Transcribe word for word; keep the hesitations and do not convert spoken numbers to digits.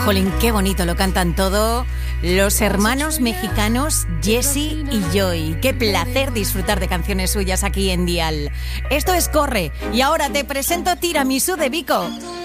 Jolín, qué bonito lo cantan todo los hermanos mexicanos Jesse y Joy. Qué placer disfrutar de canciones suyas aquí en Dial. Esto es Corre y ahora te presento Tiramisú de Vico.